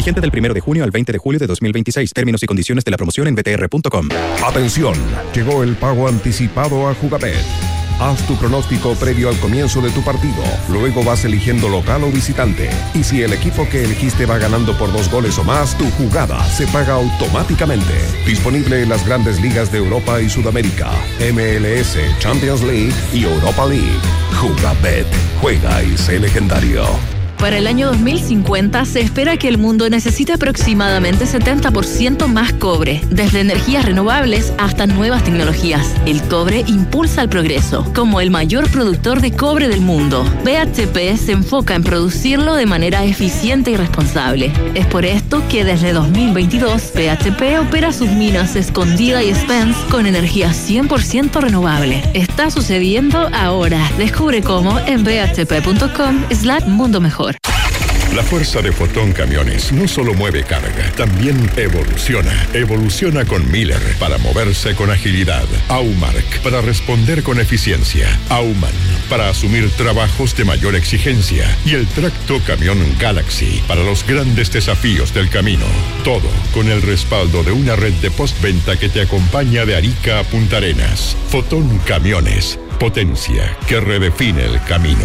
Vigente del 1 de junio al 20 de julio de 2026. Términos y condiciones de la promoción en btr.com. Atención, llegó el pago anticipado a Jugabet. Haz tu pronóstico previo al comienzo de tu partido. Luego vas eligiendo local o visitante. Y si el equipo que elegiste va ganando por 2 goles o más, tu jugada se paga automáticamente. Disponible en las grandes ligas de Europa y Sudamérica, MLS, Champions League y Europa League. Jugabet. Juega y sé legendario. Para el año 2050 se espera que el mundo necesite aproximadamente 70% más cobre, desde energías renovables hasta nuevas tecnologías. El cobre impulsa el progreso. Como el mayor productor de cobre del mundo, BHP se enfoca en producirlo de manera eficiente y responsable. Es por esto que desde 2022 BHP opera sus minas Escondida y Spence con energía 100% renovable. Está sucediendo ahora. Descubre cómo en bhp.com/mundo mejor. La fuerza de Fotón Camiones no solo mueve carga, también evoluciona. Evoluciona con Miller para moverse con agilidad. Aumark para responder con eficiencia. Auman para asumir trabajos de mayor exigencia. Y el Tracto Camión Galaxy para los grandes desafíos del camino. Todo con el respaldo de una red de postventa que te acompaña de Arica a Punta Arenas. Fotón Camiones. Potencia que redefine el camino.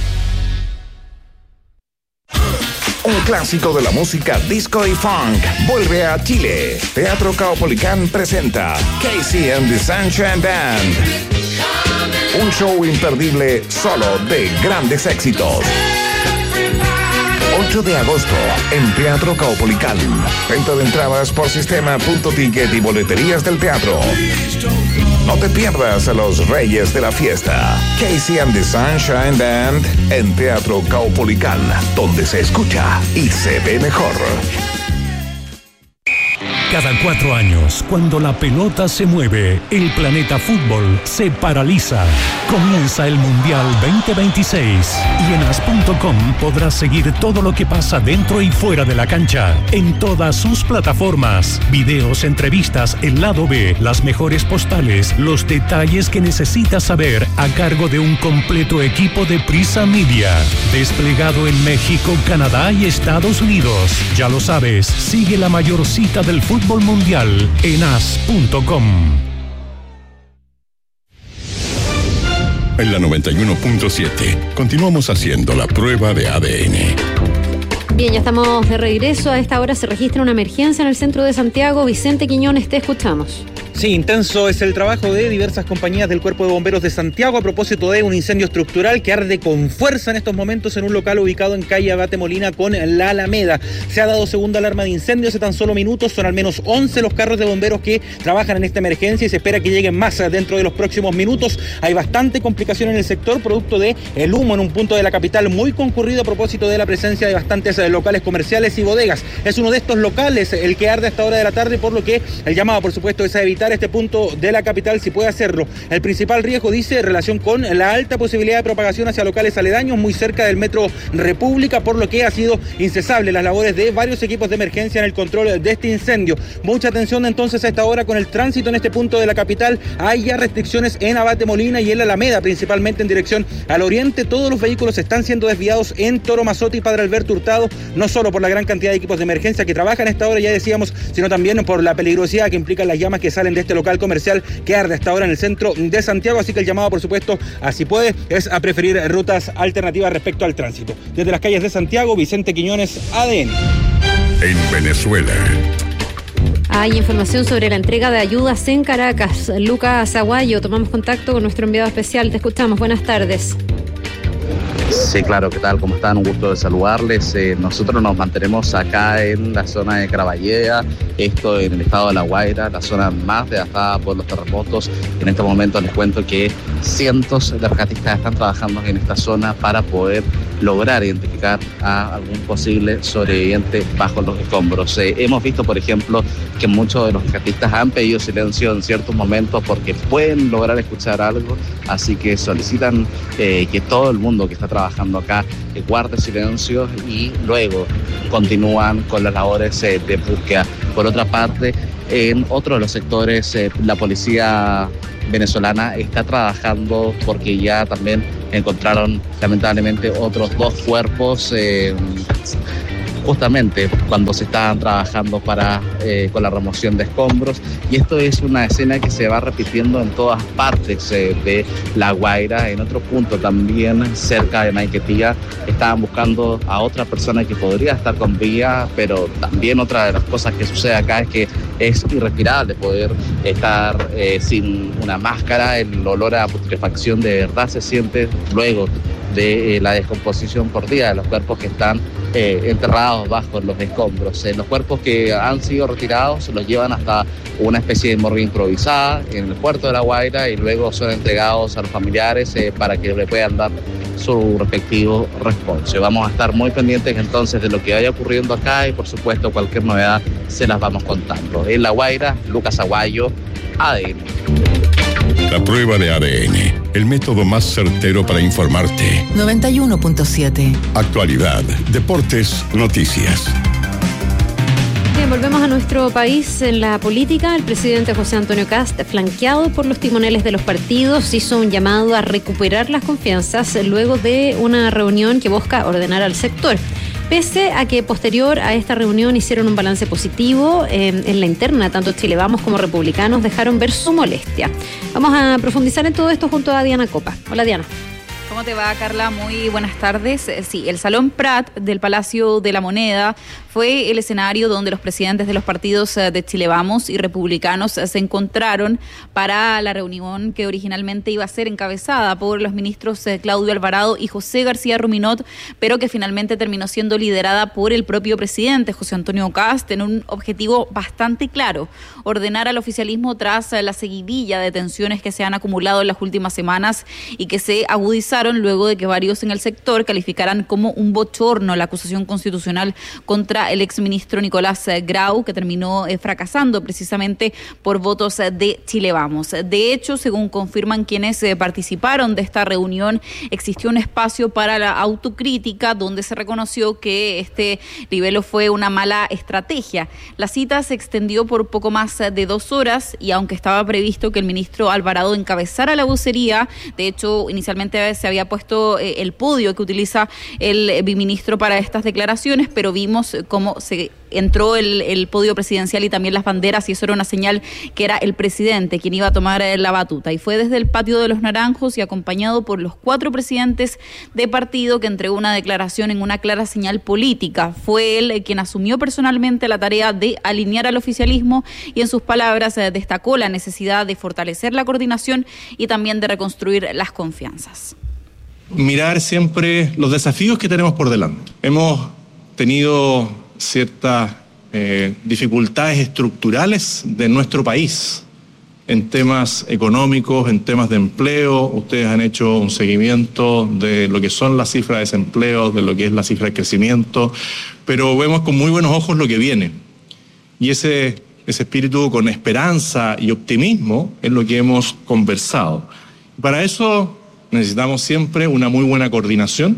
Un clásico de la música disco y funk vuelve a Chile. Teatro Caupolicán presenta Casey and the Sunshine Band. Un show imperdible solo de grandes éxitos. 8 de agosto en Teatro Caupolicán. Venta de entradas por sistema.ticket y boleterías del teatro. No te pierdas a los reyes de la fiesta. Casey and the Sunshine Band en Teatro Caupolicán, donde se escucha y se ve mejor. Cada 4 años, cuando la pelota se mueve, el planeta fútbol se paraliza. Comienza el Mundial 2026 y en as.com podrás seguir todo lo que pasa dentro y fuera de la cancha, en todas sus plataformas. Videos, entrevistas, el lado B, las mejores postales, los detalles que necesitas saber a cargo de un completo equipo de Prisa Media. Desplegado en México, Canadá y Estados Unidos. Ya lo sabes, sigue la mayor cita del fútbol mundial en as.com. En la 91.7 continuamos haciendo la prueba de ADN. Bien, ya estamos de regreso. A esta hora se registra una emergencia en el centro de Santiago. Vicente Quiñones, te escuchamos. Sí, intenso es el trabajo de diversas compañías del Cuerpo de Bomberos de Santiago a propósito de un incendio estructural que arde con fuerza en estos momentos en un local ubicado en calle Abate Molina con la Alameda. Se ha dado segunda alarma de incendio hace tan solo minutos. Son al menos 11 los carros de bomberos que trabajan en esta emergencia y se espera que lleguen más dentro de los próximos minutos. Hay bastante complicación en el sector producto de el humo en un punto de la capital muy concurrido a propósito de la presencia de bastantes locales comerciales y bodegas. Es uno de estos locales el que arde a esta hora de la tarde, por lo que el llamado, por supuesto, es a evitar este punto de la capital si puede hacerlo. El principal riesgo, dice, en relación con la alta posibilidad de propagación hacia locales aledaños muy cerca del Metro República, por lo que ha sido incesable las labores de varios equipos de emergencia en el control de este incendio. Mucha atención entonces a esta hora con el tránsito en este punto de la capital. Hay ya restricciones en Abate Molina y en la Alameda, principalmente en dirección al oriente. Todos los vehículos están siendo desviados en Toro Mazotti y Padre Alberto Hurtado, no solo por la gran cantidad de equipos de emergencia que trabajan a esta hora, ya decíamos, sino también por la peligrosidad que implican las llamas que salen de este local comercial que arde hasta ahora en el centro de Santiago. Así que el llamado, por supuesto, así puede, es a preferir rutas alternativas respecto al tránsito. Desde las calles de Santiago, Vicente Quiñones, ADN. En Venezuela. Hay información sobre la entrega de ayudas en Caracas. Lucas Aguayo, tomamos contacto con nuestro enviado especial. Te escuchamos. Buenas tardes. Sí, claro, ¿qué tal? ¿Cómo están? Un gusto de saludarles. Nosotros nos mantenemos acá en la zona de Caraballela, esto en el estado de La Guaira, la zona más devastada por los terremotos. En este momento les cuento que cientos de rescatistas están trabajando en esta zona para poder lograr identificar a algún posible sobreviviente bajo los escombros. Hemos visto, por ejemplo, que muchos de los rescatistas han pedido silencio en ciertos momentos porque pueden lograr escuchar algo, así que solicitan que todo el mundo que está trabajando acá guarde silencio y luego continúan con las labores de búsqueda. Por otra parte, en otro de los sectores, la policía venezolana está trabajando porque ya también encontraron lamentablemente otros 2 cuerpos justamente cuando se estaban trabajando con la remoción de escombros, y esto es una escena que se va repitiendo en todas partes de La Guaira. En otro punto también, cerca de Maiquetía, estaban buscando a otra persona que podría estar con vida, pero también otra de las cosas que sucede acá es que es irrespirable poder estar sin una máscara. El olor a putrefacción de verdad se siente luego de la descomposición por día de los cuerpos que están enterrados bajo los escombros. Los cuerpos que han sido retirados se los llevan hasta una especie de morgue improvisada en el puerto de La Guaira y luego son entregados a los familiares para que le puedan dar su respectivo responso. Vamos a estar muy pendientes entonces de lo que vaya ocurriendo acá y por supuesto cualquier novedad se las vamos contando. En La Guaira, Lucas Aguayo, ADN. La prueba de ADN, el método más certero para informarte. 91.7. Actualidad, deportes, noticias. Bien, volvemos a nuestro país. En la política, el presidente José Antonio Kast, flanqueado por los timoneles de los partidos, hizo un llamado a recuperar las confianzas luego de una reunión que busca ordenar al sector. Pese a que posterior a esta reunión hicieron un balance positivo, en la interna, tanto Chile Vamos como Republicanos dejaron ver su molestia. Vamos a profundizar en todo esto junto a Diana Copa. Hola, Diana. ¿Cómo te va, Carla? Muy buenas tardes. Sí, el Salón Prat del Palacio de la Moneda fue el escenario donde los presidentes de los partidos de Chile Vamos y Republicanos se encontraron para la reunión que originalmente iba a ser encabezada por los ministros Claudio Alvarado y José García Ruminot, pero que finalmente terminó siendo liderada por el propio presidente José Antonio Kast en un objetivo bastante claro: ordenar al oficialismo tras la seguidilla de tensiones que se han acumulado en las últimas semanas y que se agudizaron luego de que varios en el sector calificaran como un bochorno la acusación constitucional contra el exministro Nicolás Grau, que terminó fracasando precisamente por votos de Chile Vamos. De hecho, según confirman quienes participaron de esta reunión, existió un espacio para la autocrítica donde se reconoció que este libelo fue una mala estrategia. La cita se extendió por poco más de 2 horas y aunque estaba previsto que el ministro Alvarado encabezara la vocería, de hecho, inicialmente se había puesto el podio que utiliza el biministro para estas declaraciones, pero vimos cómo se entró el podio presidencial y también las banderas, y eso era una señal que era el presidente quien iba a tomar la batuta. Y fue desde el patio de los Naranjos y acompañado por los 4 presidentes de partido que entregó una declaración en una clara señal política. Fue él quien asumió personalmente la tarea de alinear al oficialismo y en sus palabras destacó la necesidad de fortalecer la coordinación y también de reconstruir las confianzas. Mirar siempre los desafíos que tenemos por delante. Hemos tenido ciertas dificultades estructurales de nuestro país en temas económicos, en temas de empleo. Ustedes han hecho un seguimiento de lo que son las cifras de desempleo, de lo que es la cifra de crecimiento, pero vemos con muy buenos ojos lo que viene. Y ese espíritu con esperanza y optimismo es lo que hemos conversado. Para eso necesitamos siempre una muy buena coordinación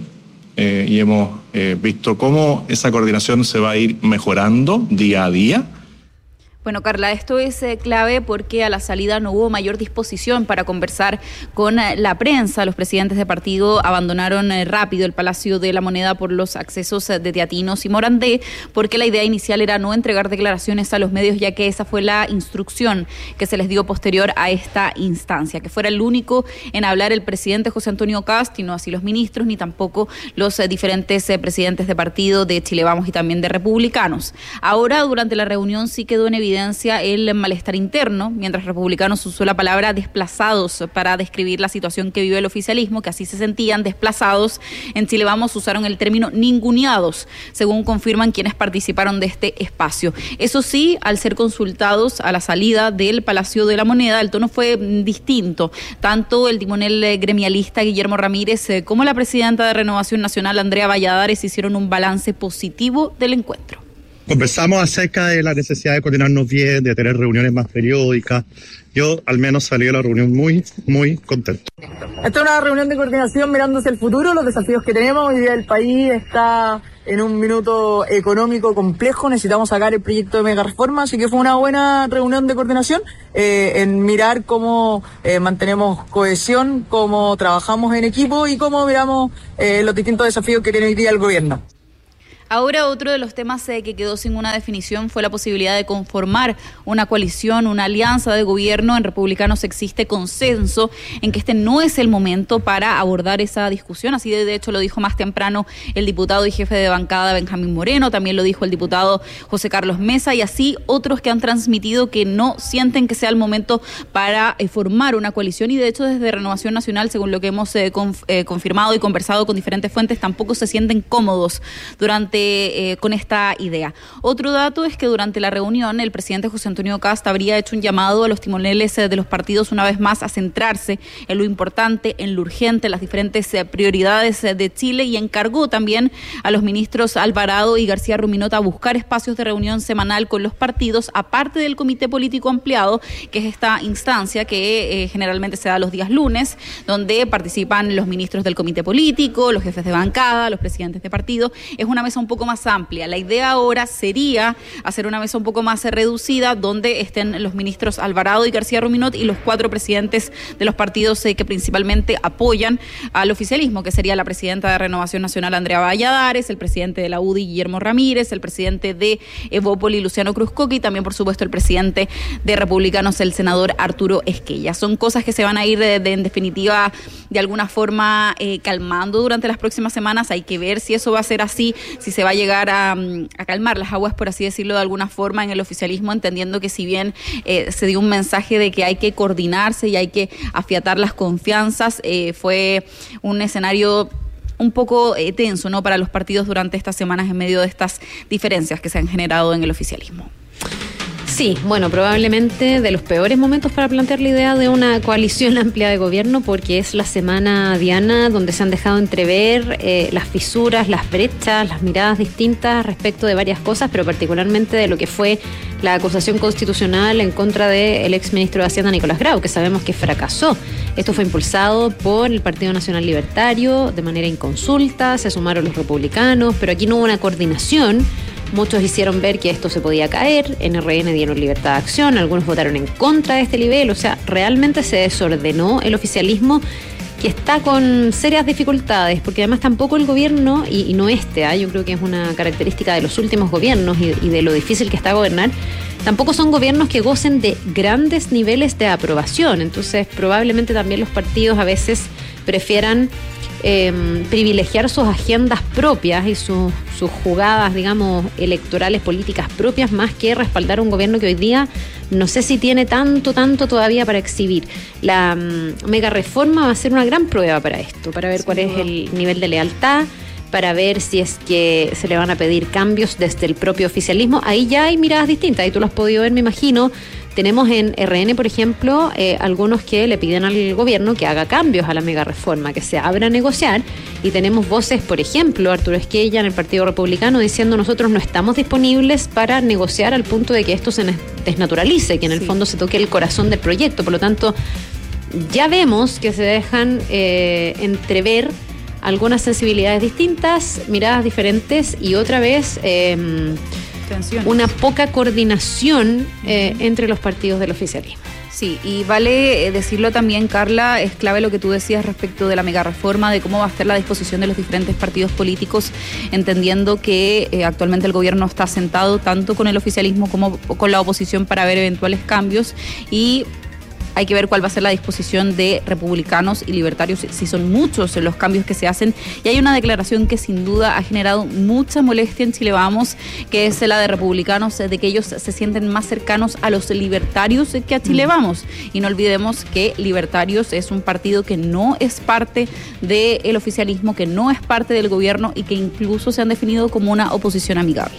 y hemos visto cómo esa coordinación se va a ir mejorando día a día. Bueno, Carla, esto es clave porque a la salida no hubo mayor disposición para conversar con la prensa. Los presidentes de partido abandonaron rápido el Palacio de la Moneda por los accesos de Teatinos y Morandé, porque la idea inicial era no entregar declaraciones a los medios, ya que esa fue la instrucción que se les dio posterior a esta instancia, que fuera el único en hablar el presidente José Antonio Kast, y no así los ministros, ni tampoco los diferentes presidentes de partido de Chile Vamos y también de Republicanos. Ahora, durante la reunión sí quedó en evidencia el malestar interno, mientras Republicanos usó la palabra desplazados para describir la situación que vive el oficialismo, que así se sentían desplazados. En Chile Vamos usaron el término ninguneados, según confirman quienes participaron de este espacio. Eso sí, al ser consultados a la salida del Palacio de la Moneda, el tono fue distinto. Tanto el timonel gremialista Guillermo Ramírez como la presidenta de Renovación Nacional, Andrea Valladares, hicieron un balance positivo del encuentro. Conversamos acerca de la necesidad de coordinarnos bien, de tener reuniones más periódicas. Yo al menos salí de la reunión muy, muy contento. Esta es una reunión de coordinación mirando hacia el futuro, los desafíos que tenemos. Hoy día el país está en un minuto económico complejo, necesitamos sacar el proyecto de mega reforma, así que fue una buena reunión de coordinación en mirar cómo mantenemos cohesión, cómo trabajamos en equipo y cómo miramos los distintos desafíos que tiene hoy día el gobierno. Ahora, otro de los temas que quedó sin una definición fue la posibilidad de conformar una coalición, una alianza de gobierno. En Republicanos existe consenso en que este no es el momento para abordar esa discusión. Así de hecho lo dijo más temprano el diputado y jefe de bancada Benjamín Moreno, también lo dijo el diputado José Carlos Mesa, y así otros que han transmitido que no sienten que sea el momento para formar una coalición. Y de hecho desde Renovación Nacional, según lo que hemos confirmado y conversado con diferentes fuentes, tampoco se sienten cómodos con esta idea. Otro dato es que durante la reunión el presidente José Antonio Kast habría hecho un llamado a los timoneles de los partidos una vez más a centrarse en lo importante, en lo urgente, en las diferentes prioridades de Chile, y encargó también a los ministros Alvarado y García Ruminot a buscar espacios de reunión semanal con los partidos, aparte del Comité Político Ampliado, que es esta instancia que generalmente se da los días lunes, donde participan los ministros del Comité Político, los jefes de bancada, los presidentes de partido. Es una mesa un poco más amplia. La idea ahora sería hacer una mesa un poco más reducida, donde estén los ministros Alvarado y García Ruminot y los 4 presidentes de los partidos que principalmente apoyan al oficialismo, que sería la presidenta de Renovación Nacional, Andrea Valladares, el presidente de la UDI, Guillermo Ramírez, el presidente de Evópoli, Luciano Cruzcoque, y también, por supuesto, el presidente de Republicanos, el senador Arturo Esquella. Son cosas que se van a ir, en definitiva, de alguna forma calmando durante las próximas semanas. Hay que ver si eso va a ser así, si se va a llegar a calmar las aguas, por así decirlo, de alguna forma en el oficialismo, entendiendo que si bien se dio un mensaje de que hay que coordinarse y hay que afiatar las confianzas, fue un escenario un poco tenso, ¿no?, para los partidos durante estas semanas en medio de estas diferencias que se han generado en el oficialismo. Sí, bueno, probablemente de los peores momentos para plantear la idea de una coalición amplia de gobierno, porque es la semana diana donde se han dejado entrever las fisuras, las brechas, las miradas distintas respecto de varias cosas, pero particularmente de lo que fue la acusación constitucional en contra del exministro de Hacienda, Nicolás Grau, que sabemos que fracasó. Esto fue impulsado por el Partido Nacional Libertario de manera inconsulta, se sumaron los republicanos, pero aquí no hubo una coordinación. Muchos hicieron ver que esto se podía caer, en RN dieron libertad de acción, algunos votaron en contra de este nivel, o sea, realmente se desordenó el oficialismo, que está con serias dificultades, porque además tampoco el gobierno, y no yo creo que es una característica de los últimos gobiernos y de lo difícil que está gobernar, tampoco son gobiernos que gocen de grandes niveles de aprobación. Entonces probablemente también los partidos a veces prefieran privilegiar sus agendas propias y sus jugadas, digamos, electorales, políticas propias, más que respaldar un gobierno que hoy día no sé si tiene tanto todavía para exhibir. La mega reforma va a ser una gran prueba para esto, para ver cuál es el nivel de lealtad, para ver si es que se le van a pedir cambios desde el propio oficialismo. Ahí ya hay miradas distintas, ahí tú lo has podido ver, me imagino. Tenemos en RN, por ejemplo, algunos que le piden al gobierno que haga cambios a la mega reforma, que se abra a negociar, y tenemos voces, por ejemplo, Arturo Esquella en el Partido Republicano diciendo: nosotros no estamos disponibles para negociar al punto de que esto se desnaturalice, que en el fondo se toque el corazón del proyecto. Por lo tanto, ya vemos que se dejan entrever algunas sensibilidades distintas, miradas diferentes, y otra vez una poca coordinación entre los partidos del oficialismo. Sí, y vale decirlo también, Carla, es clave lo que tú decías respecto de la megareforma, de cómo va a estar la disposición de los diferentes partidos políticos, entendiendo que actualmente el gobierno está sentado tanto con el oficialismo como con la oposición para ver eventuales cambios, y hay que ver cuál va a ser la disposición de republicanos y libertarios, si son muchos los cambios que se hacen. Y hay una declaración que sin duda ha generado mucha molestia en Chile Vamos, que es la de republicanos, de que ellos se sienten más cercanos a los libertarios que a Chile Vamos. Y no olvidemos que Libertarios es un partido que no es parte del oficialismo, que no es parte del gobierno y que incluso se han definido como una oposición amigable.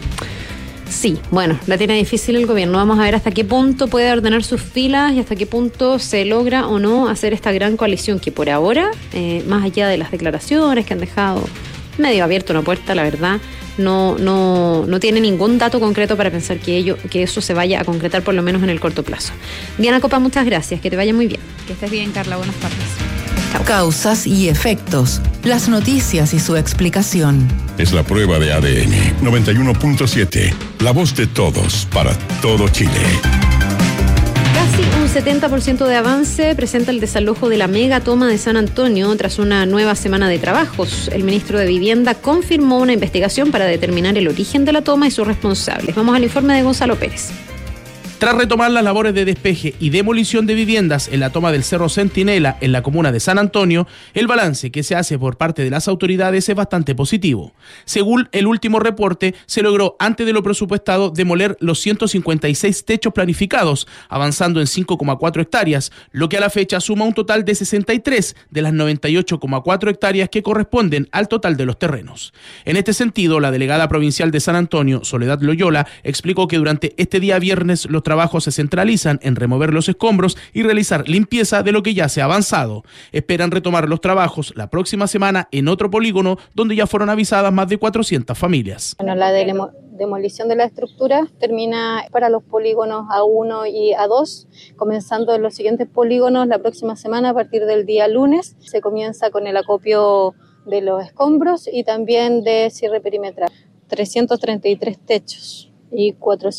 Sí, bueno, la tiene difícil el gobierno. Vamos a ver hasta qué punto puede ordenar sus filas y hasta qué punto se logra o no hacer esta gran coalición que por ahora, más allá de las declaraciones que han dejado medio abierto una puerta, la verdad, no tiene ningún dato concreto para pensar que eso se vaya a concretar, por lo menos en el corto plazo. Diana Copa, muchas gracias, que te vaya muy bien. Que estés bien, Carla, buenas tardes. Causas y efectos, las noticias y su explicación. Es la prueba de ADN 91.7, la voz de todos para todo Chile. Casi un 70% de avance presenta el desalojo de la mega toma de San Antonio tras una nueva semana de trabajos. El ministro de Vivienda confirmó una investigación para determinar el origen de la toma y sus responsables. Vamos al informe de Gonzalo Pérez. Tras retomar las labores de despeje y demolición de viviendas en la toma del Cerro Centinela en la comuna de San Antonio, el balance que se hace por parte de las autoridades es bastante positivo. Según el último reporte, se logró antes de lo presupuestado demoler los 156 techos planificados, avanzando en 5,4 hectáreas, lo que a la fecha suma un total de 63 de las 98,4 hectáreas que corresponden al total de los terrenos. En este sentido, la delegada provincial de San Antonio, Soledad Loyola, explicó que durante este día viernes los trabajos se centralizan en remover los escombros y realizar limpieza de lo que ya se ha avanzado. Esperan retomar los trabajos la próxima semana en otro polígono donde ya fueron avisadas más de 400 familias. Bueno, la demolición de la estructura termina para los polígonos A1 y A2, comenzando en los siguientes polígonos la próxima semana a partir del día lunes. Se comienza con el acopio de los escombros y también de cierre perimetral. 333 techos y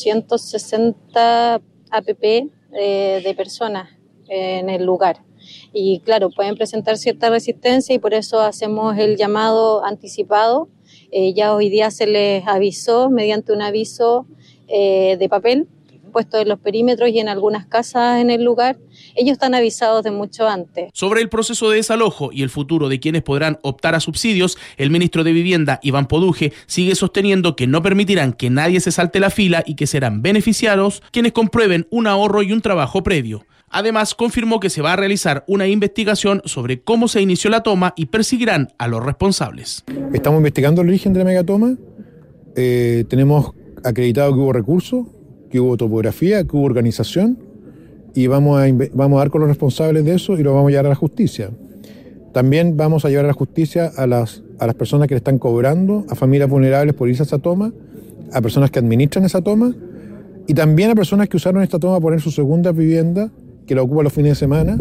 460 APP de personas en el lugar. Y claro, pueden presentar cierta resistencia y por eso hacemos el llamado anticipado. Ya hoy día se les avisó mediante un aviso de papel puesto en los perímetros y en algunas casas en el lugar. Ellos están avisados de mucho antes. Sobre el proceso de desalojo y el futuro de quienes podrán optar a subsidios, el ministro de Vivienda, Iván Poduje, sigue sosteniendo que no permitirán que nadie se salte la fila y que serán beneficiados quienes comprueben un ahorro y un trabajo previo. Además, confirmó que se va a realizar una investigación sobre cómo se inició la toma y perseguirán a los responsables. Estamos investigando el origen de la megatoma. Tenemos acreditado que hubo recursos, que hubo topografía, que hubo organización y vamos a dar con los responsables de eso y lo vamos a llevar a la justicia. También vamos a llevar a la justicia a las personas que le están cobrando, a familias vulnerables por irse a esa toma, a personas que administran esa toma y también a personas que usaron esta toma para poner su segunda vivienda, que la ocupan los fines de semana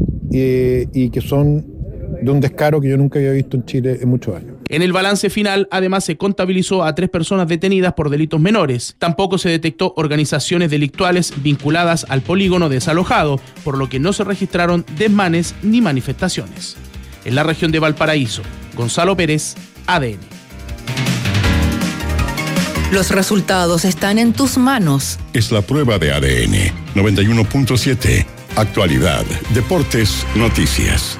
y que son de un descaro que yo nunca había visto en Chile en muchos años. En el balance final, además, se contabilizó a 3 personas detenidas por delitos menores. Tampoco se detectó organizaciones delictuales vinculadas al polígono desalojado, por lo que no se registraron desmanes ni manifestaciones. En la región de Valparaíso, Gonzalo Pérez, ADN. Los resultados están en tus manos. Es la prueba de ADN 91.7. Actualidad, deportes, noticias.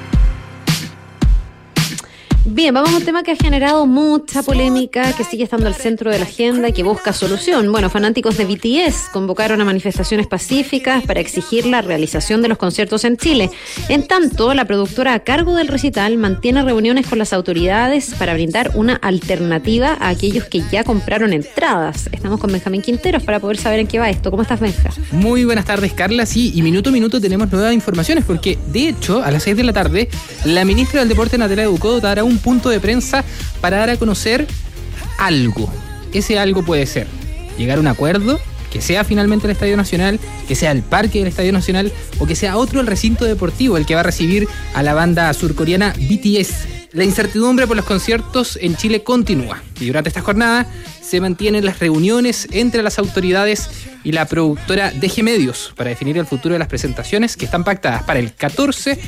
Bien, vamos a un tema que ha generado mucha polémica, que sigue estando al centro de la agenda y que busca solución. Bueno, fanáticos de BTS convocaron a manifestaciones pacíficas para exigir la realización de los conciertos en Chile. En tanto, la productora a cargo del recital mantiene reuniones con las autoridades para brindar una alternativa a aquellos que ya compraron entradas. Estamos con Benjamín Quinteros para poder saber en qué va esto. ¿Cómo estás, Benja? Muy buenas tardes, Carla. Sí, y minuto a minuto tenemos nuevas informaciones porque, de hecho, a las 6 de la tarde, la ministra del Deporte, Natalia Ducó, dará un punto de prensa para dar a conocer algo. Ese algo puede ser llegar a un acuerdo, que sea finalmente el Estadio Nacional, que sea el parque del Estadio Nacional o que sea otro el recinto deportivo el que va a recibir a la banda surcoreana BTS. La incertidumbre por los conciertos en Chile continúa y durante esta jornada se mantienen las reuniones entre las autoridades y la productora DG Medios para definir el futuro de las presentaciones que están pactadas para el 14,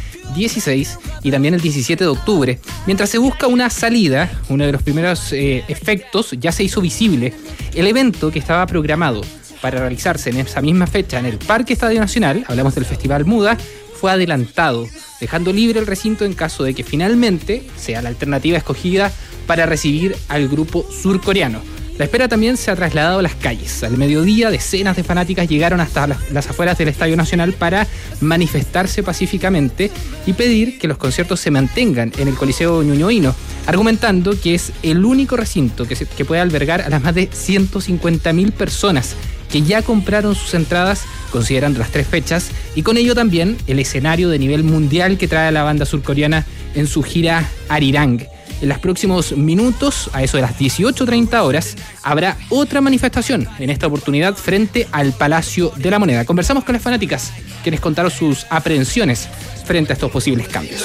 16 y también el 17 de octubre. Mientras se busca una salida, uno de los primeros efectos ya se hizo visible. El evento que estaba programado para realizarse en esa misma fecha en el Parque Estadio Nacional, hablamos del Festival Muda, fue adelantado, dejando libre el recinto en caso de que finalmente sea la alternativa escogida para recibir al grupo surcoreano. La espera también se ha trasladado a las calles. Al mediodía, decenas de fanáticas llegaron hasta las afueras del Estadio Nacional para manifestarse pacíficamente y pedir que los conciertos se mantengan en el Coliseo Ñuñoíno, argumentando que es el único recinto que puede albergar a las más de 150.000 personas que ya compraron sus entradas considerando las 3 fechas y con ello también el escenario de nivel mundial que trae la banda surcoreana en su gira Arirang. En los próximos minutos, a eso de las 18:30 horas, habrá otra manifestación, en esta oportunidad frente al Palacio de la Moneda. Conversamos con las fanáticas, quienes contaron sus aprehensiones frente a estos posibles cambios.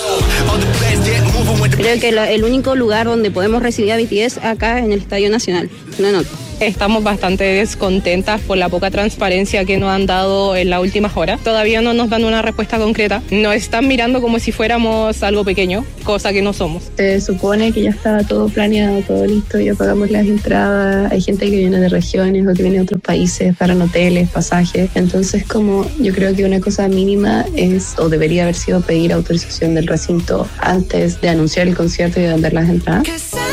Creo que el único lugar donde podemos recibir a BTS acá en el Estadio Nacional, no en otro. Estamos bastante descontentas por la poca transparencia que nos han dado en las últimas horas. Todavía no nos dan una respuesta concreta. Nos están mirando como si fuéramos algo pequeño, cosa que no somos. Se supone que ya estaba todo planeado, todo listo, ya pagamos las entradas. Hay gente que viene de regiones o que viene de otros países, pagan hoteles, pasajes. Entonces, como yo creo que una cosa mínima es, o debería haber sido, pedir autorización del recinto antes de anunciar el concierto y de vender las entradas.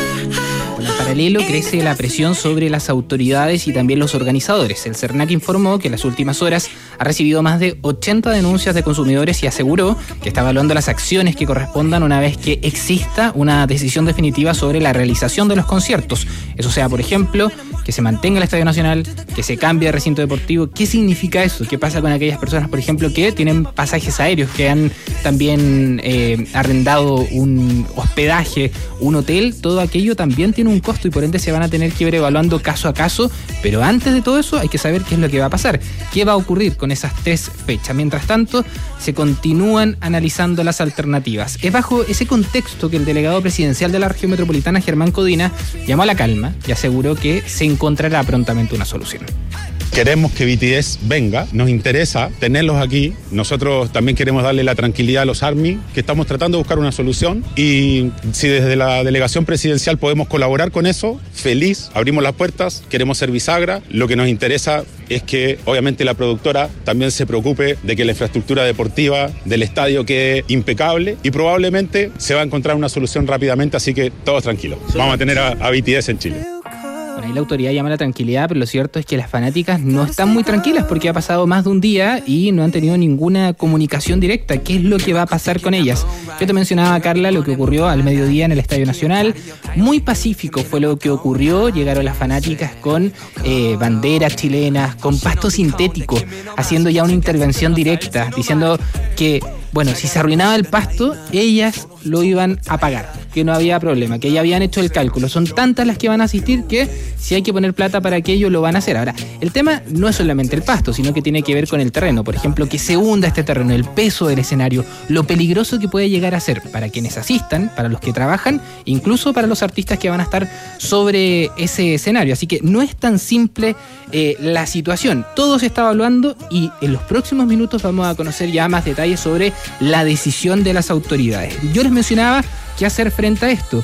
En paralelo, crece la presión sobre las autoridades y también los organizadores. El CERNAC informó que en las últimas horas ha recibido más de 80 denuncias de consumidores y aseguró que está evaluando las acciones que correspondan una vez que exista una decisión definitiva sobre la realización de los conciertos. Eso sea, por ejemplo, que se mantenga el Estadio Nacional, que se cambie de recinto deportivo. ¿Qué significa eso? ¿Qué pasa con aquellas personas, por ejemplo, que tienen pasajes aéreos, que han también arrendado un hospedaje, un hotel? Todo aquello también tiene un costo y por ende se van a tener que ir evaluando caso a caso, pero antes de todo eso hay que saber qué es lo que va a pasar, qué va a ocurrir con esas 3 fechas. Mientras tanto, se continúan analizando las alternativas. Es bajo ese contexto que el delegado presidencial de la región metropolitana, Germán Codina, llamó a la calma y aseguró que se encontrará prontamente una solución. Queremos que BTS venga, nos interesa tenerlos aquí. Nosotros también queremos darle la tranquilidad a los ARMY, que estamos tratando de buscar una solución, y si desde la delegación presidencial podemos colaborar con eso, feliz, abrimos las puertas, queremos ser bisagra. Lo que nos interesa es que obviamente la productora también se preocupe de que la infraestructura deportiva del estadio quede impecable y probablemente se va a encontrar una solución rápidamente, así que todos tranquilos. Vamos a tener a BTS en Chile. Bueno, ahí la autoridad llama a la tranquilidad, pero lo cierto es que las fanáticas no están muy tranquilas porque ha pasado más de un día y no han tenido ninguna comunicación directa. ¿Qué es lo que va a pasar con ellas? Yo te mencionaba, Carla, lo que ocurrió al mediodía en el Estadio Nacional. Muy pacífico fue lo que ocurrió. Llegaron las fanáticas con banderas chilenas, con pasto sintético, haciendo ya una intervención directa, diciendo que, bueno, si se arruinaba el pasto, ellas lo iban a pagar, que no había problema, que ya habían hecho el cálculo. Son tantas las que van a asistir que si hay que poner plata para que ellos lo van a hacer. Ahora, el tema no es solamente el pasto, sino que tiene que ver con el terreno. Por ejemplo, que se hunda este terreno, el peso del escenario, lo peligroso que puede llegar a ser para quienes asistan, para los que trabajan, incluso para los artistas que van a estar sobre ese escenario. Así que no es tan simple la situación. Todo se está evaluando y en los próximos minutos vamos a conocer ya más detalles sobre la decisión de las autoridades. Yo les mencionaba qué hacer frente a esto,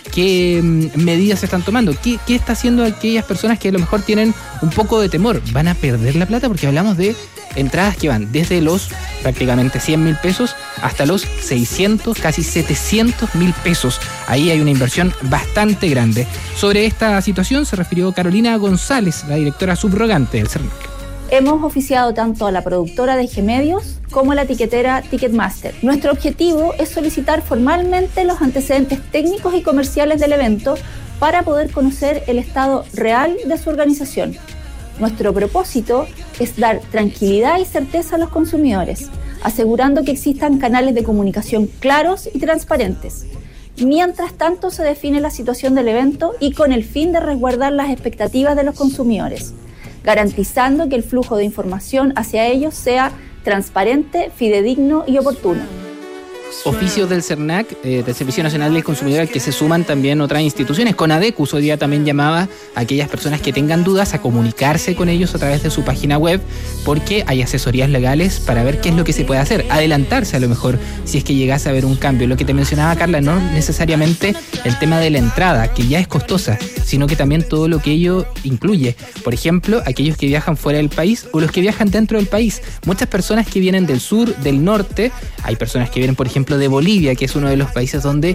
qué medidas se están tomando, qué está haciendo aquellas personas que a lo mejor tienen un poco de temor. ¿Van a perder la plata? Porque hablamos de entradas que van desde los prácticamente 100.000 pesos hasta los 600, casi 700.000 pesos. Ahí hay una inversión bastante grande. Sobre esta situación se refirió Carolina González, la directora subrogante del CERNAC. Hemos oficiado tanto a la productora de G-Medios como a la etiquetera Ticketmaster. Nuestro objetivo es solicitar formalmente los antecedentes técnicos y comerciales del evento para poder conocer el estado real de su organización. Nuestro propósito es dar tranquilidad y certeza a los consumidores, asegurando que existan canales de comunicación claros y transparentes. Mientras tanto, se define la situación del evento y con el fin de resguardar las expectativas de los consumidores, garantizando que el flujo de información hacia ellos sea transparente, fidedigno y oportuno. Oficios del CERNAC, del Servicio Nacional del Consumidor, al que se suman también otras instituciones. CONADECUS hoy día también llamaba a aquellas personas que tengan dudas a comunicarse con ellos a través de su página web, porque hay asesorías legales para ver qué es lo que se puede hacer, adelantarse a lo mejor si es que llegase a haber un cambio. Lo que te mencionaba, Carla, no necesariamente el tema de la entrada, que ya es costosa, sino que también todo lo que ello incluye. Por ejemplo, aquellos que viajan fuera del país o los que viajan dentro del país. Muchas personas que vienen del sur, del norte, hay personas que vienen, por ejemplo, de Bolivia, que es uno de los países donde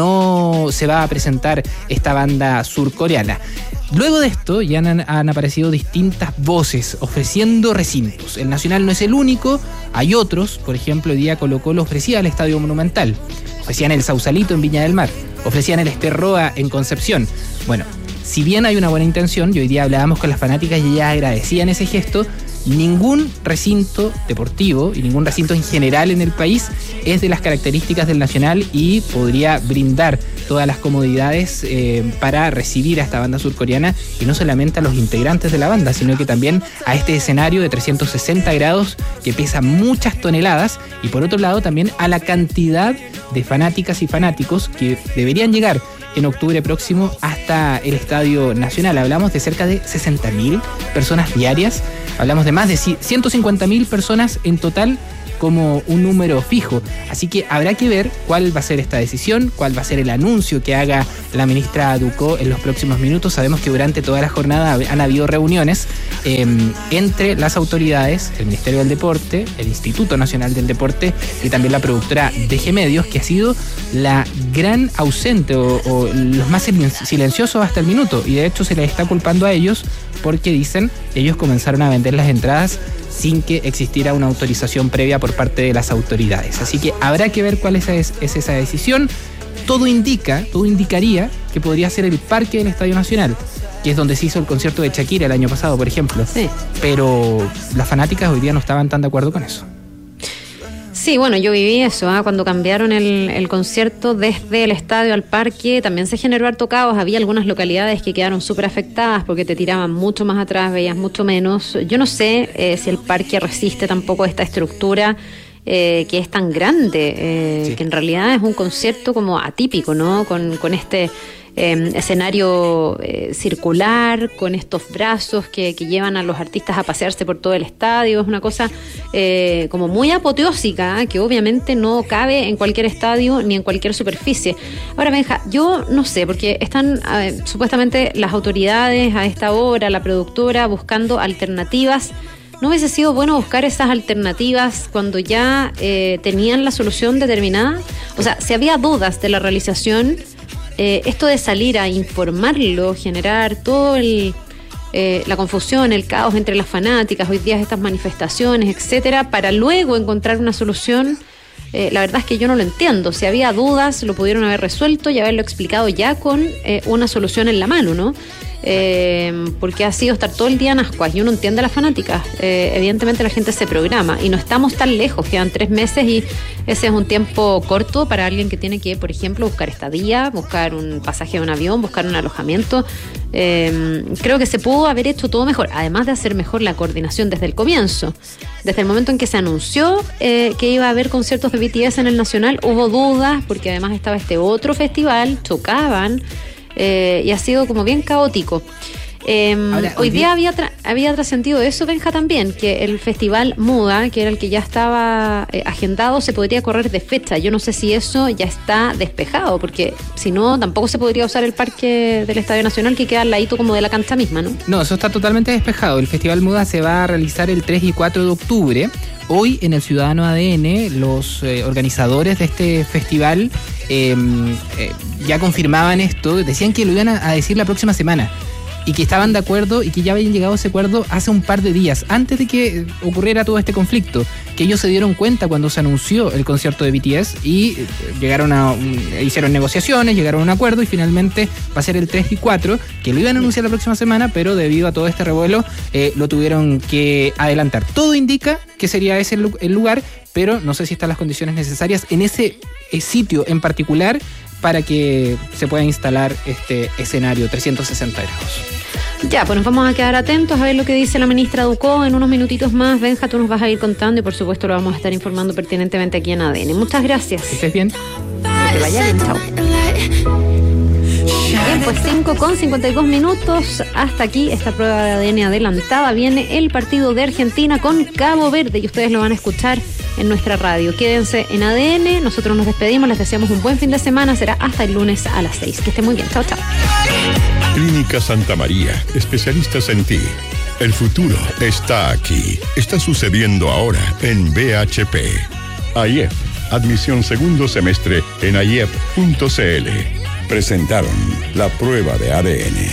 no se va a presentar esta banda surcoreana. Luego de esto ya han aparecido distintas voces ofreciendo recintos. El Nacional no es el único, hay otros. Por ejemplo, hoy día Colo-Colo ofrecía el Estadio Monumental, ofrecían el Sausalito en Viña del Mar, ofrecían el Esterroa en Concepción. Bueno, si bien hay una buena intención, y hoy día hablábamos con las fanáticas y ellas agradecían ese gesto, ningún recinto deportivo y ningún recinto en general en el país es de las características del Nacional y podría brindar todas las comodidades para recibir a esta banda surcoreana, y no solamente a los integrantes de la banda, sino que también a este escenario de 360 grados que pesa muchas toneladas, y por otro lado también a la cantidad de fanáticas y fanáticos que deberían llegar en octubre próximo hasta el Estadio Nacional. Hablamos de cerca de 60.000 personas diarias, hablamos de más de 150.000 personas en total como un número fijo. Así que habrá que ver cuál va a ser esta decisión, cuál va a ser el anuncio que haga la ministra Ducó en los próximos minutos. Sabemos que durante toda la jornada han habido reuniones entre las autoridades, el Ministerio del Deporte, el Instituto Nacional del Deporte y también la productora DG Medios, que ha sido la gran ausente o los más silenciosos hasta el minuto. Y de hecho se les está culpando a ellos porque dicen ellos comenzaron a vender las entradas sin que existiera una autorización previa por parte de las autoridades. Así que habrá que ver cuál es esa decisión. Todo indicaría que podría ser el parque del Estadio Nacional, que es donde se hizo el concierto de Shakira el año pasado, por ejemplo. Sí. Pero las fanáticas hoy día no estaban tan de acuerdo con eso. Sí, bueno, yo viví eso, cuando cambiaron el concierto desde el estadio al parque, también se generó harto caos. Había algunas localidades que quedaron súper afectadas porque te tiraban mucho más atrás, veías mucho menos. Yo no sé si el parque resiste tampoco esta estructura que es tan grande, sí, que en realidad es un concierto como atípico, ¿no? Con este escenario circular, con estos brazos que llevan a los artistas a pasearse por todo el estadio. Es una cosa como muy apoteósica, que obviamente no cabe en cualquier estadio ni en cualquier superficie. Ahora, Benja, yo no sé, porque están supuestamente las autoridades a esta hora, la productora, buscando alternativas. ¿No hubiese sido bueno buscar esas alternativas cuando ya tenían la solución determinada? O sea, si había dudas de la realización, esto de salir a informarlo, generar todo la confusión, el caos entre las fanáticas, hoy día estas manifestaciones, etcétera, para luego encontrar una solución, la verdad es que yo no lo entiendo. Si había dudas, lo pudieron haber resuelto y haberlo explicado ya con una solución en la mano, ¿no? Porque ha sido estar todo el día en ascuas y uno entiende a las fanáticas. Evidentemente la gente se programa y no estamos tan lejos, quedan 3 meses y ese es un tiempo corto para alguien que tiene que, por ejemplo, buscar estadía, buscar un pasaje de un avión, buscar un alojamiento. Creo que se pudo haber hecho todo mejor, además de hacer mejor la coordinación desde el comienzo. Desde el momento en que se anunció que iba a haber conciertos de BTS en el Nacional, hubo dudas porque además estaba este otro festival, chocaban. Y ha sido como bien caótico. Hoy día había trascendido eso, Benja, también, que el festival Muda, que era el que ya estaba agendado, se podría correr de fecha. Yo no sé si eso ya está despejado, porque si no, tampoco se podría usar el parque del Estadio Nacional, que queda al ladito como de la cancha misma, ¿no? No, eso está totalmente despejado. El festival Muda se va a realizar el 3 y 4 de octubre. Hoy en el Ciudadano ADN, los organizadores de este festival ya confirmaban esto, decían que lo iban a decir la próxima semana y que estaban de acuerdo y que ya habían llegado a ese acuerdo hace un par de días, antes de que ocurriera todo este conflicto, que ellos se dieron cuenta cuando se anunció el concierto de BTS y hicieron negociaciones, llegaron a un acuerdo y finalmente va a ser el 3 y 4, que lo iban a anunciar la próxima semana, pero debido a todo este revuelo lo tuvieron que adelantar. Todo indica que sería ese el lugar, pero no sé si están las condiciones necesarias en ese sitio en particular para que se pueda instalar este escenario 360 grados. Ya, pues nos vamos a quedar atentos a ver lo que dice la ministra Ducó en unos minutitos más. Benja, tú nos vas a ir contando y por supuesto lo vamos a estar informando pertinentemente aquí en ADN. Muchas gracias. Que estés bien. Que vaya bien, chao. Bien, pues 5:52. Hasta aquí esta prueba de ADN adelantada. Viene el partido de Argentina con Cabo Verde y ustedes lo van a escuchar en nuestra radio. Quédense en ADN, nosotros nos despedimos, les deseamos un buen fin de semana, será hasta el lunes a las 6. Que estén muy bien, chao, chao. Clínica Santa María, especialistas en ti. El futuro está aquí, está sucediendo ahora en BHP. AIEP, admisión segundo semestre en aiep.cl. Presentaron la prueba de ADN.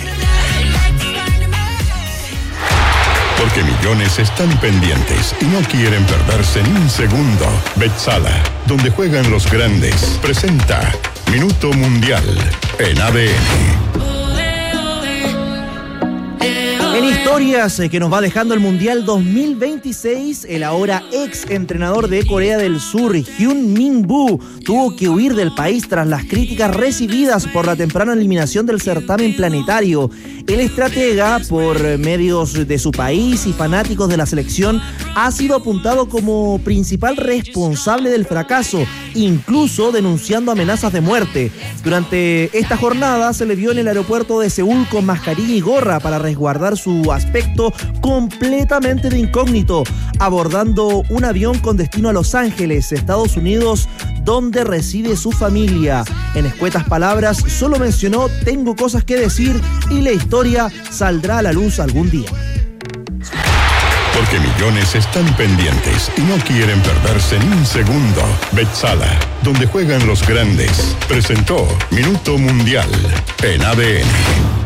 Porque millones están pendientes y no quieren perderse ni un segundo. Betsala, donde juegan los grandes, presenta Minuto Mundial en ADN. Venís Historias que nos va dejando el Mundial 2026. El ahora ex entrenador de Corea del Sur, Hyun Min-woo, tuvo que huir del país tras las críticas recibidas por la temprana eliminación del certamen planetario. El estratega, por medios de su país y fanáticos de la selección, ha sido apuntado como principal responsable del fracaso, incluso denunciando amenazas de muerte. Durante esta jornada se le vio en el aeropuerto de Seúl con mascarilla y gorra para resguardar su aspecto completamente de incógnito, abordando un avión con destino a Los Ángeles, Estados Unidos, donde reside su familia. En escuetas palabras, solo mencionó: tengo cosas que decir y la historia saldrá a la luz algún día. Porque millones están pendientes y no quieren perderse ni un segundo. Betsala, donde juegan los grandes, presentó Minuto Mundial en ADN.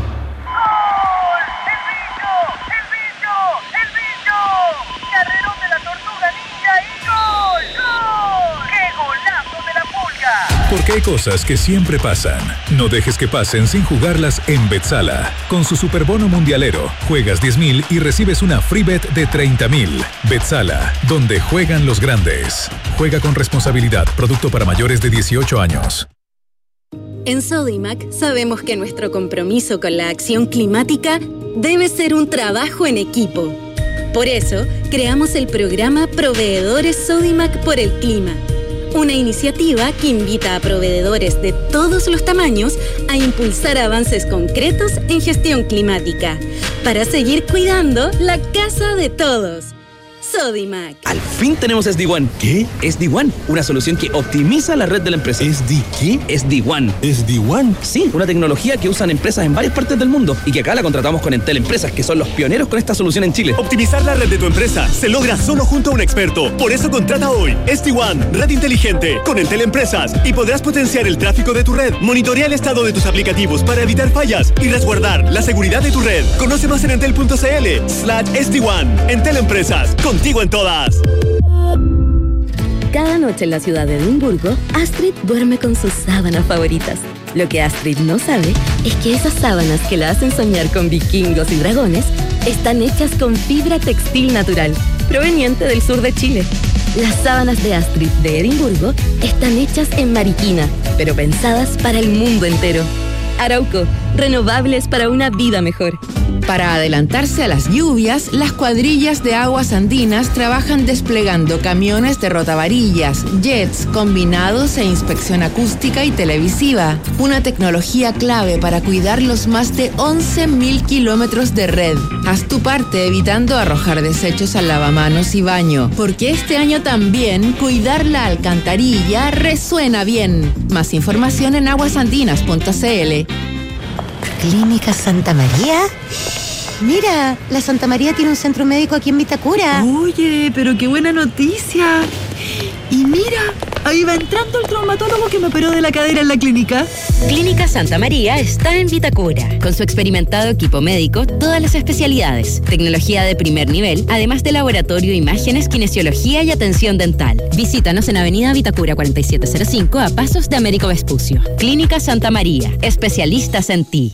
Porque hay cosas que siempre pasan. No dejes que pasen sin jugarlas en Betsala. Con su superbono mundialero, juegas 10,000 y recibes una free bet de 30,000. Betsala, donde juegan los grandes. Juega con responsabilidad. Producto para mayores de 18 años. En Sodimac sabemos que nuestro compromiso con la acción climática debe ser un trabajo en equipo. Por eso, creamos el programa Proveedores Sodimac por el Clima. Una iniciativa que invita a proveedores de todos los tamaños a impulsar avances concretos en gestión climática para seguir cuidando la casa de todos. Sodimac. Al fin tenemos SD-WAN. ¿Qué? SD-WAN, una solución que optimiza la red de la empresa. ¿SD qué? SD-WAN. ¿SD-WAN? Sí, una tecnología que usan empresas en varias partes del mundo y que acá la contratamos con Entel Empresas, que son los pioneros con esta solución en Chile. Optimizar la red de tu empresa se logra solo junto a un experto. Por eso contrata hoy SD-WAN, red inteligente, con Entel Empresas, y podrás potenciar el tráfico de tu red, monitorear el estado de tus aplicativos para evitar fallas y resguardar la seguridad de tu red. Conoce más en entel.cl/SD-WAN. Entel Empresas, contigo en todas. Cada noche en la ciudad de Edimburgo, Astrid duerme con sus sábanas favoritas. Lo que Astrid no sabe es que esas sábanas que la hacen soñar con vikingos y dragones están hechas con fibra textil natural, proveniente del sur de Chile. Las sábanas de Astrid de Edimburgo están hechas en Mariquina, pero pensadas para el mundo entero. Arauco, renovables para una vida mejor. Para adelantarse a las lluvias, las cuadrillas de aguas andinas trabajan desplegando camiones de rotavarillas, jets, combinados e inspección acústica y televisiva. Una tecnología clave para cuidar los más de 11,000 kilómetros de red. Haz tu parte evitando arrojar desechos al lavamanos y baño, porque este año también cuidar la alcantarilla resuena bien. Más información en aguasandinas.cl. ¿Clínica Santa María? Mira, la Santa María tiene un centro médico aquí en Vitacura. Oye, pero qué buena noticia. Y mira, ahí va entrando el traumatólogo que me operó de la cadera en la clínica. Clínica Santa María está en Vitacura. Con su experimentado equipo médico, todas las especialidades, tecnología de primer nivel, además de laboratorio, imágenes, kinesiología y atención dental. Visítanos en Avenida Vitacura 4705 a pasos de Américo Vespucio. Clínica Santa María, especialistas en ti.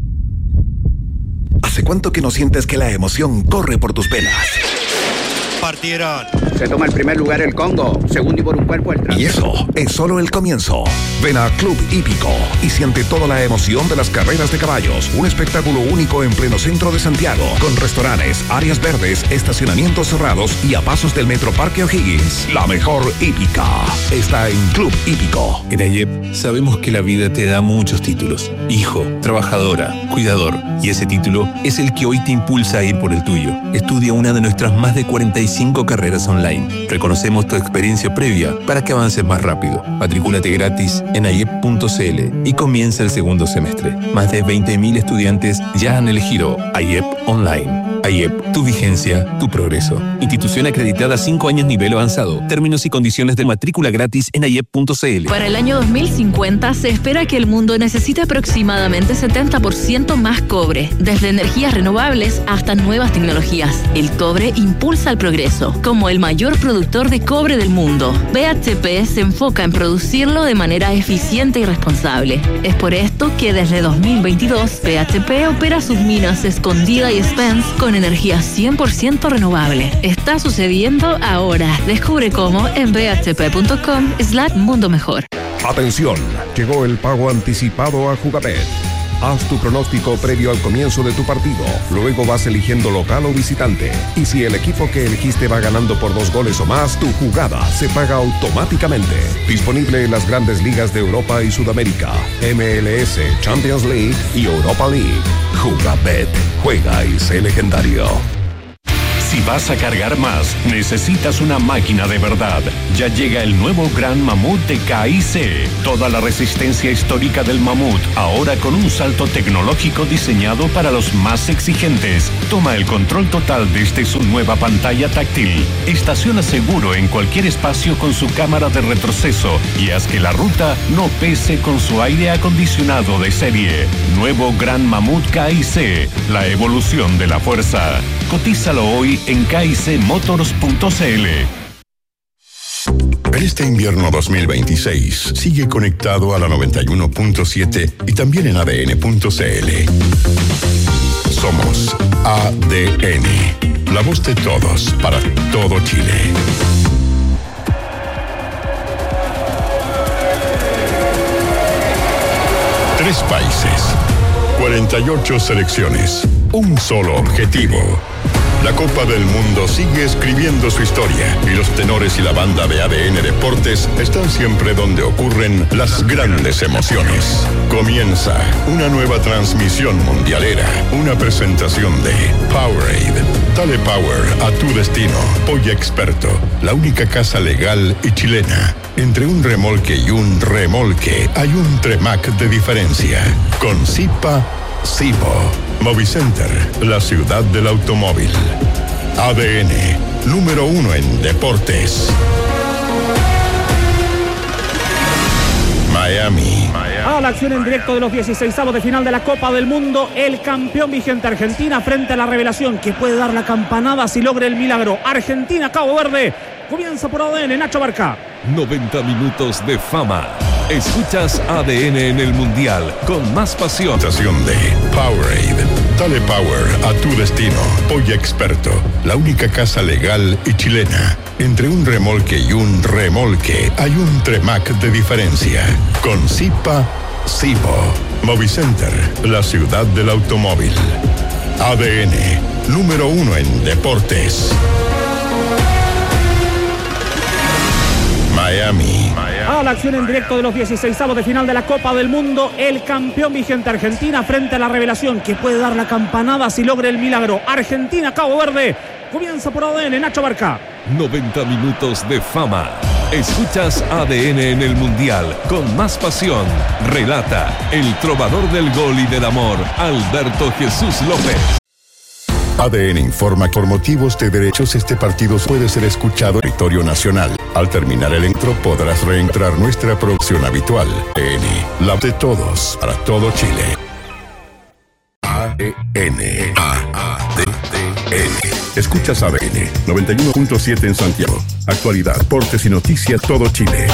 ¿Hace cuánto que no sientes que la emoción corre por tus venas? Partieron. Se toma el primer lugar el Congo, segundo y por un cuerpo el Y eso es solo el comienzo. Ven a Club Hípico y siente toda la emoción de las carreras de caballos. Un espectáculo único en pleno centro de Santiago, con restaurantes, áreas verdes, estacionamientos cerrados y a pasos del Metro Parque O'Higgins. La mejor hípica está en Club Hípico. En AYEP sabemos que la vida te da muchos títulos. Hijo, trabajadora, cuidador. Y ese título es el que hoy te impulsa a ir por el tuyo. Estudia una de nuestras más de 45 carreras online. Reconocemos tu experiencia previa para que avances más rápido. Matricúlate gratis en ayep.cl y comienza el segundo semestre. Más de 20.000 estudiantes ya han elegido AYEP Online. AYEP, tu vigencia, tu progreso. Institución acreditada 5 años nivel avanzado. Términos y condiciones de matrícula gratis en ayep.cl. Para el año 2050 se espera que el mundo necesite aproximadamente 70% más cobre, desde energías renovables hasta nuevas tecnologías. El cobre impulsa el progreso, como el mayor productor de cobre del mundo. BHP se enfoca en producirlo de manera eficiente y responsable. Es por esto que desde 2022 BHP opera sus minas Escondida y Spence con con energía 100% renovable. Está sucediendo ahora. Descubre cómo en bhp.com/mundo mejor. Atención, llegó el pago anticipado a Jugabet. Haz tu pronóstico previo al comienzo de tu partido. Luego vas eligiendo local o visitante. Y si el equipo que elegiste va ganando por 2 goles o más, tu jugada se paga automáticamente. Disponible en las grandes ligas de Europa y Sudamérica, MLS, Champions League y Europa League. Jugabet. Juega y sé legendario. Si vas a cargar más, necesitas una máquina de verdad. Ya llega el nuevo Gran Mamut de KIC. Toda la resistencia histórica del Mamut, ahora con un salto tecnológico diseñado para los más exigentes. Toma el control total desde su nueva pantalla táctil. Estaciona seguro en cualquier espacio con su cámara de retroceso y haz que la ruta no pese con su aire acondicionado de serie. Nuevo Gran Mamut KIC, la evolución de la fuerza. Cotízalo hoy en kicmotors.cl. En este invierno 2026, sigue conectado a la 91.7 y también en ADN.cl. Somos ADN, la voz de todos para todo Chile. Tres países, 48 selecciones, un solo objetivo. La Copa del Mundo sigue escribiendo su historia y los tenores y la banda de ADN Deportes están siempre donde ocurren las grandes emociones. Comienza una nueva transmisión mundialera, una presentación de Powerade. Dale power a tu destino. Polla Experto, la única casa legal y chilena. Entre un remolque y un remolque hay un Tremac de diferencia. Con Zipa, Zipo. Movicenter, la ciudad del automóvil. ADN, número 1 en deportes. Miami. A la acción en directo de los 16avos de final de la Copa del Mundo, el campeón vigente Argentina frente a la revelación que puede dar la campanada si logra el milagro. Argentina, Cabo Verde. Comienza por ADN, Nacho Barca. 90 minutos de fama. Escuchas ADN en el Mundial con más pasión. Estación de Powerade. Dale power a tu destino. Polla Experto, la única casa legal y chilena. Entre un remolque y un remolque hay un Tremac de diferencia. Con Zipa, Zipo. Movicenter, la ciudad del automóvil. ADN, número 1 en deportes. Miami. A la acción en directo de los 16avos de final de la Copa del Mundo, el campeón vigente Argentina frente a la revelación que puede dar la campanada si logra el milagro. Argentina, Cabo Verde. Comienza por ADN, Nacho Barca. 90 minutos de fama. Escuchas ADN en el Mundial con más pasión. Relata el trovador del gol y del amor, Alberto Jesús López. ADN informa que por motivos de derechos este partido puede ser escuchado en territorio nacional. Al terminar el intro podrás reentrar nuestra producción habitual. ADN, la de todos, para todo Chile. ADN. Escuchas ADN 91.7 en Santiago. Actualidad, deportes y noticias todo Chile.